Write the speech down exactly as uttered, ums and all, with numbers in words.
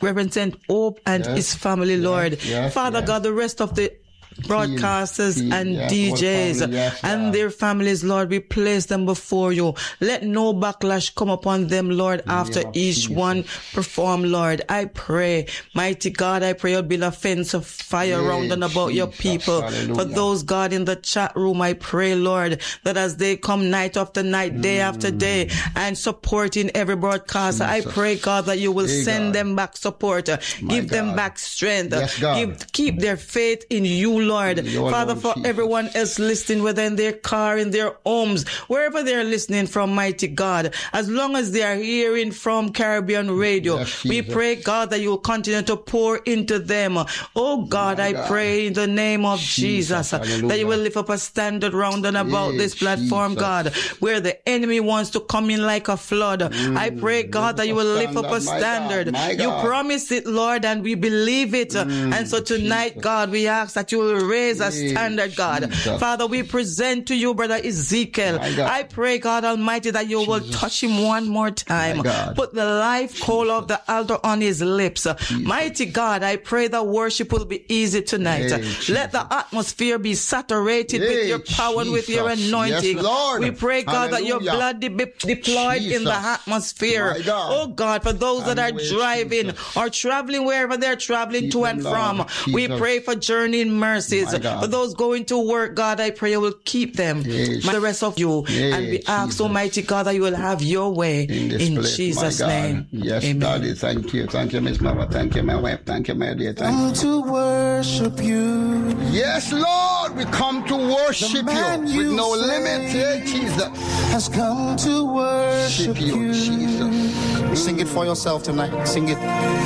Reverend Saint Hope and yes. his family, yes. Lord. Yes. Father yes. God, the rest of the broadcasters Team, team, and yes, D Js family, yes, and God. their families, Lord, we place them before you. Let no backlash come upon them, Lord, after each Jesus. one perform, Lord. I pray, mighty God, I pray you'll build a fence of fire Yes, around and about Jesus. your people. Hallelujah. For those, God, in the chat room, I pray, Lord, that as they come night after night, day Mm. after day, and supporting every broadcaster, Jesus. I pray, God, that you will Hey, send God. them back support, My give them God. back strength, Yes, God. give, keep their faith in you, Lord. Your Father, Lord for Jesus. everyone else listening, whether in their car, in their homes, wherever they're listening from, mighty God, as long as they are hearing from Caribbean Radio, Yes, we Jesus. pray, God, that you will continue to pour into them. Oh God, My I God. pray in the name of Jesus, Jesus, hallelujah. that you will lift up a standard round and about Yes, this platform, Jesus. God, where the enemy wants to come in like a flood. Mm. I pray, God, that you will lift up a standard. My God. You My God. promise it, Lord, and we believe it. Mm, and so tonight, Jesus. God, we ask that you will raise a Yes, standard, God. Jesus. Father, we present to you, Brother Ezekiel. My God. I pray, God Almighty, that you will Jesus. touch him one more time. My God. Put the life coal of the altar on his lips. Mighty God, I pray that worship will be easy tonight. Hey, Let the atmosphere be saturated Hey, with your power and with your Jesus. anointing. Yes, Lord. We pray, God, that your Hallelujah. blood be deployed in Jesus. the atmosphere. My God. Oh God, for those that Have are your way, driving Jesus. or traveling wherever they're traveling Keep to them, and Lord. from, we Jesus. pray for journeying mercies. My God. For those going to work, God, I pray you will keep them. Yes. The rest of you. Yes, and we ask, Jesus. Almighty God, that you will have your way In this in place, Jesus' my God. name. Yes, Amen. Daddy, thank you. Thank you, Miss Mama. Thank you, my wife. Thank you, my dear. Thank Come you. to worship you. Yes, Lord, we come to worship man you with you no say limit. Yeah, Jesus. Has come to worship Worship you, you. Jesus. Sing it for yourself tonight. Sing it.